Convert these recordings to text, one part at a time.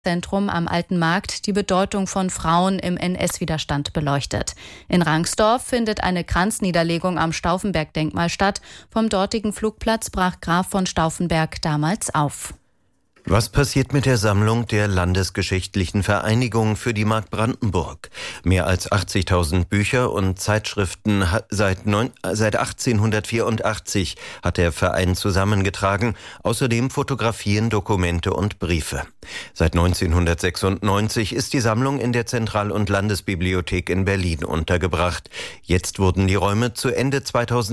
Zentrum am Alten Markt die Bedeutung von Frauen im NS-Widerstand beleuchtet. In Rangsdorf findet eine Kranzniederlegung am Stauffenberg-Denkmal statt. Vom dortigen Flugplatz brach Graf von Stauffenberg damals auf. Was passiert mit der Sammlung der Landesgeschichtlichen Vereinigung für die Mark Brandenburg? Mehr als 80.000 Bücher und Zeitschriften seit 1884 hat der Verein zusammengetragen, außerdem Fotografien, Dokumente und Briefe. Seit 1996 ist die Sammlung in der Zentral- und Landesbibliothek in Berlin untergebracht. Jetzt wurden die Räume zu Ende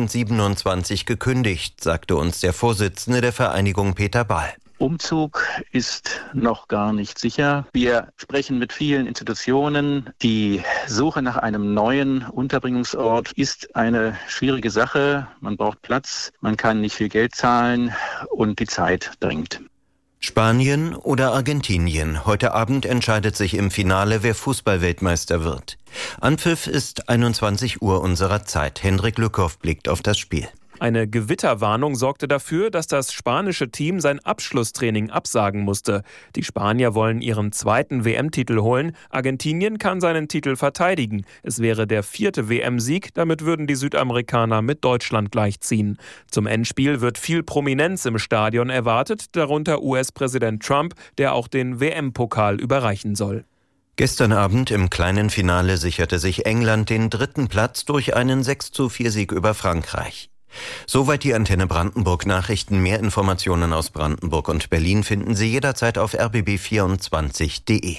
2027 gekündigt, sagte uns der Vorsitzende der Vereinigung Peter Bahl. Umzug ist noch gar nicht sicher. Wir sprechen mit vielen Institutionen. Die Suche nach einem neuen Unterbringungsort ist eine schwierige Sache. Man braucht Platz, man kann nicht viel Geld zahlen und die Zeit drängt. Spanien oder Argentinien? Heute Abend entscheidet sich im Finale, wer Fußballweltmeister wird. Anpfiff ist 21 Uhr unserer Zeit. Hendrik Lückhoff blickt auf das Spiel. Eine Gewitterwarnung sorgte dafür, dass das spanische Team sein Abschlusstraining absagen musste. Die Spanier wollen ihren zweiten WM-Titel holen. Argentinien kann seinen Titel verteidigen. Es wäre der 4. WM-Sieg. Damit würden die Südamerikaner mit Deutschland gleichziehen. Zum Endspiel wird viel Prominenz im Stadion erwartet, darunter US-Präsident Trump, der auch den WM-Pokal überreichen soll. Gestern Abend im kleinen Finale sicherte sich England den 3. Platz durch einen 6:4-Sieg über Frankreich. Soweit die Antenne Brandenburg Nachrichten. Mehr Informationen aus Brandenburg und Berlin finden Sie jederzeit auf rbb24.de.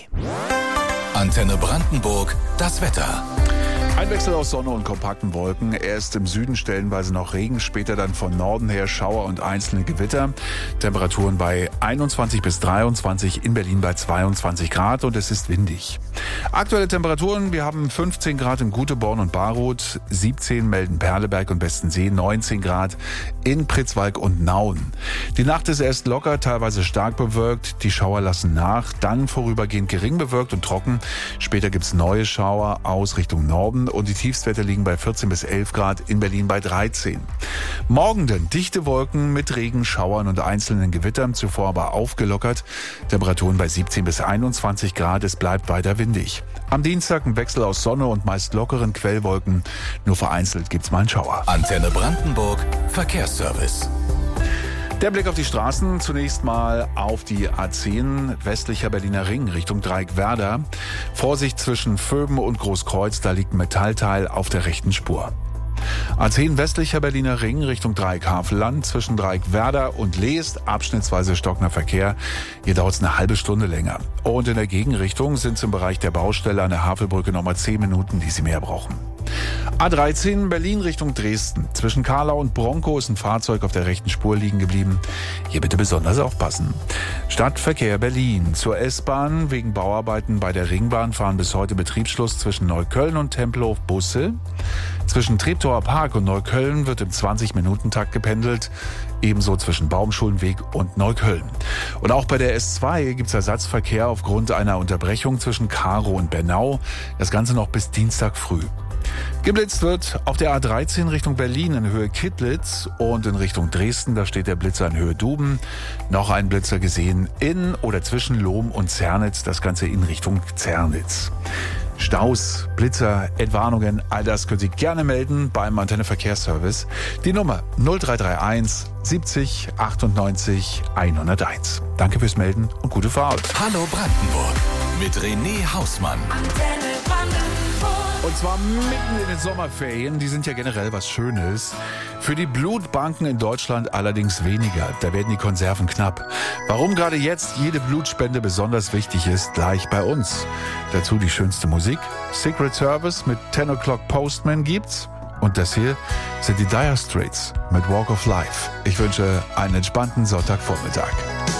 Antenne Brandenburg, das Wetter. Ein Wechsel aus Sonne und kompakten Wolken. Erst im Süden stellenweise noch Regen, später dann von Norden her Schauer und einzelne Gewitter. Temperaturen bei 21 bis 23, in Berlin bei 22 Grad und es ist windig. Aktuelle Temperaturen, wir haben 15 Grad in Guteborn und Baroth, 17 melden Perleberg und Bestensee, 19 Grad in Pritzwalk und Nauen. Die Nacht ist erst locker, teilweise stark bewölkt, die Schauer lassen nach, dann vorübergehend gering bewölkt und trocken. Später gibt's neue Schauer aus Richtung Norden und die Tiefstwerte liegen bei 14 bis 11 Grad, in Berlin bei 13. Morgen dann dichte Wolken mit Regen, Schauern und einzelnen Gewittern, zuvor aber aufgelockert. Temperaturen bei 17 bis 21 Grad, es bleibt weiter windig. Am Dienstag ein Wechsel aus Sonne und meist lockeren Quellwolken, nur vereinzelt gibt's mal einen Schauer. Antenne Brandenburg, Verkehrsservice. Der Blick auf die Straßen, zunächst mal auf die A10 westlicher Berliner Ring Richtung Dreieck-Werder. Vorsicht zwischen Vöben und Großkreuz, da liegt ein Metallteil auf der rechten Spur. A10 westlicher Berliner Ring Richtung Dreieck-Havelland zwischen Dreieck-Werder und Leest, abschnittsweise stockender Verkehr. Hier dauert es eine halbe Stunde länger. Und in der Gegenrichtung sind es im Bereich der Baustelle an der Havelbrücke nochmal 10 Minuten, die Sie mehr brauchen. A13 Berlin Richtung Dresden. Zwischen Karlau und Bronkow ist ein Fahrzeug auf der rechten Spur liegen geblieben. Hier bitte besonders aufpassen. Stadtverkehr Berlin. Zur S-Bahn wegen Bauarbeiten bei der Ringbahn fahren bis heute Betriebsschluss zwischen Neukölln und Tempelhof Busse. Zwischen Treptower Park und Neukölln wird im 20-Minuten-Takt gependelt. Ebenso zwischen Baumschulenweg und Neukölln. Und auch bei der S2 gibt es Ersatzverkehr aufgrund einer Unterbrechung zwischen Karow und Bernau. Das Ganze noch bis Dienstag früh. Geblitzt wird auf der A13 Richtung Berlin in Höhe Kittlitz und in Richtung Dresden, da steht der Blitzer in Höhe Duben. Noch ein Blitzer gesehen in oder zwischen Lohm und Zernitz, das Ganze in Richtung Zernitz. Staus, Blitzer, Entwarnungen, all das können Sie gerne melden beim Antenne Verkehrsservice. Die Nummer 0331 70 98 101. Danke fürs Melden und gute Fahrt. Hallo Brandenburg mit René Hausmann. Antenne Brandenburg. Und zwar mitten in den Sommerferien, die sind ja generell was Schönes. Für die Blutbanken in Deutschland allerdings weniger, da werden die Konserven knapp. Warum gerade jetzt jede Blutspende besonders wichtig ist, gleich bei uns. Dazu die schönste Musik, Secret Service mit 10 O'Clock Postman gibt's. Und das hier sind die Dire Straits mit Walk of Life. Ich wünsche einen entspannten Sonntagvormittag.